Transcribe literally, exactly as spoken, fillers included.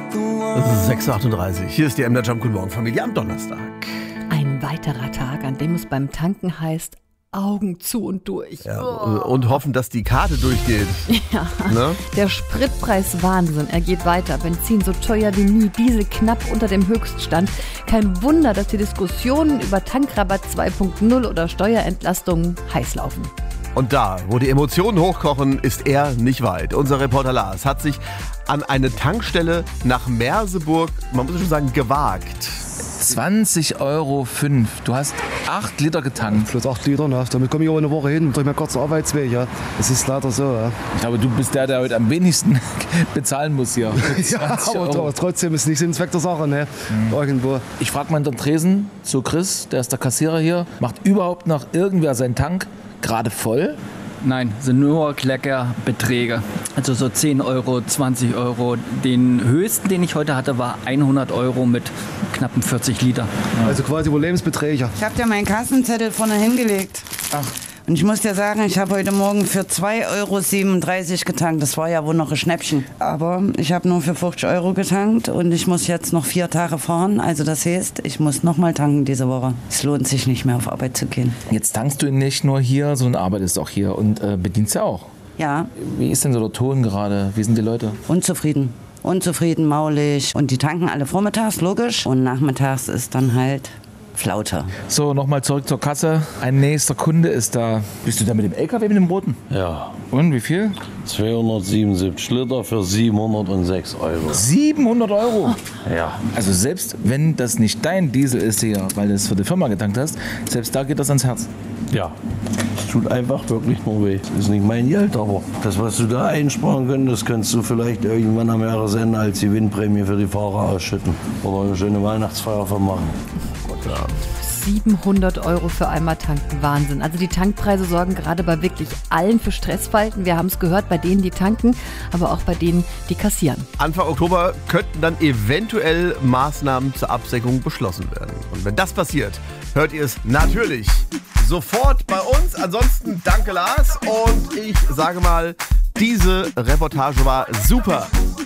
sechs Uhr achtunddreißig. Hier ist die M D Jump. Guten Morgen, Familie, am Donnerstag. Ein weiterer Tag, an dem es beim Tanken heißt, Augen zu und durch. Ja, oh. Und hoffen, dass die Karte durchgeht. Ja, ne? Der Spritpreis Wahnsinn, er geht weiter. Benzin so teuer wie nie, Diesel knapp unter dem Höchststand. Kein Wunder, dass die Diskussionen über Tankrabatt zwei Punkt null oder Steuerentlastungen heiß laufen. Und da, wo die Emotionen hochkochen, ist er nicht weit. Unser Reporter Lars hat sich an eine Tankstelle nach Merseburg, man muss schon sagen, gewagt. zwanzig Euro fünf. Du hast acht Liter getankt. Plus acht Liter, ne? Damit komme ich auch eine Woche hin, durch meinen kurzen Arbeitsweg. Ja. Das ist leider so. Ja. Ich glaube, du bist der, der heute am wenigsten bezahlen muss hier. Ja, aber, aber trotzdem ist nicht Sinn und Zweck der Sache. Ne? Mhm. Irgendwo. Ich frage mal in den Tresen zu Chris, der ist der Kassierer hier. Macht überhaupt noch irgendwer seinen Tank gerade voll? Nein, sind nur Kleckerbeträge. Also so zehn Euro, zwanzig Euro. Den höchsten, den ich heute hatte, war hundert Euro mit knappen vierzig Liter. Ja. Also quasi wohl Lebensbeträge. Ich habe dir meinen Kassenzettel vorne hingelegt. Ach. Und ich muss dir sagen, ich habe heute Morgen für zwei Euro siebenunddreißig getankt. Das war ja wohl noch ein Schnäppchen. Aber ich habe nur für fünfzig Euro getankt und ich muss jetzt noch vier Tage fahren. Also das heißt, ich muss noch mal tanken diese Woche. Es lohnt sich nicht mehr, auf Arbeit zu gehen. Jetzt tankst du nicht nur hier, sondern arbeitest auch hier und äh, bedienst ja auch. Ja. Wie ist denn so der Ton gerade? Wie sind die Leute? Unzufrieden. Unzufrieden, maulig. Und die tanken alle vormittags, logisch. Und nachmittags ist dann halt Flaute. So, nochmal zurück zur Kasse. Ein nächster Kunde ist da. Bist du da mit dem L K W, mit dem roten? Ja. Und wie viel? zweihundertsiebenundsiebzig Liter für siebenhundertsechs Euro. siebenhundert Euro? Ja. Also selbst wenn das nicht dein Diesel ist hier, weil du es für die Firma getankt hast, selbst da geht das ans Herz. Ja. Es tut einfach wirklich nur weh. Das ist nicht mein Geld, aber das, was du da einsparen könntest, kannst du vielleicht irgendwann am Jahresende als Gewinnprämie für die Fahrer ausschütten. Oder eine schöne Weihnachtsfeier von machen. Ja. siebenhundert Euro für einmal tanken, Wahnsinn. Also die Tankpreise sorgen gerade bei wirklich allen für Stressfalten. Wir haben es gehört, bei denen, die tanken, aber auch bei denen, die kassieren. Anfang Oktober könnten dann eventuell Maßnahmen zur Absenkung beschlossen werden. Und wenn das passiert, hört ihr es natürlich sofort bei uns. Ansonsten danke Lars und ich sage mal, diese Reportage war super.